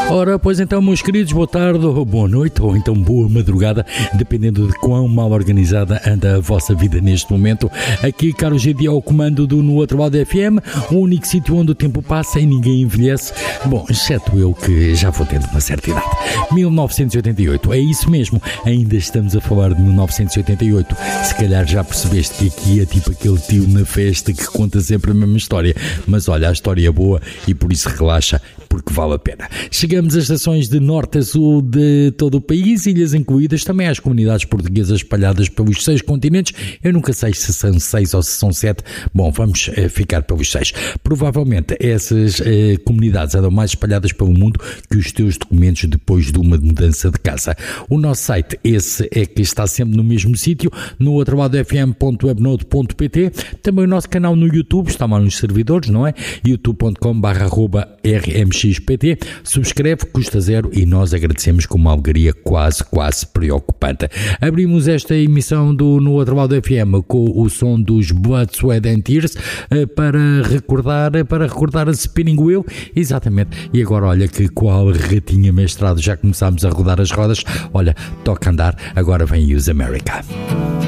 Ora, pois então, meus queridos, boa tarde, ou boa noite, ou então boa madrugada, dependendo de quão mal organizada anda a vossa vida neste momento. Aqui, Carlos GD ao comando do No Outro Lado FM, o único sítio onde o tempo passa e ninguém envelhece. Bom, exceto eu que já vou tendo uma certa idade. 1988, é isso mesmo, ainda estamos a falar de 1988. Se calhar já percebeste que aqui é tipo aquele tio na festa que conta sempre a mesma história. Mas olha, a história é boa e por isso relaxa, porque vale a pena. Chegamos às estações de norte a sul de todo o país, ilhas incluídas, também às comunidades portuguesas espalhadas pelos 6 continentes. Eu nunca sei se são 6 ou se são 7. Bom, vamos ficar pelos 6. Provavelmente essas comunidades andam mais espalhadas pelo mundo que os teus documentos depois de uma mudança de casa. O nosso site, esse é que está sempre no mesmo sítio, no outroladofm.webnode.pt. Também o nosso canal no YouTube, está lá nos servidores, não é? youtube.com/rmxpt. Subscreve, custa zero e nós agradecemos com uma alegria quase preocupante. Abrimos esta emissão do No Outro Lado FM com o som dos Blood, Sweat and Tears para recordar a Spinning Wheel, exatamente. E agora olha que qual ratinha mestrado, já começámos a rodar as rodas. Olha, toca andar, agora vem Use America.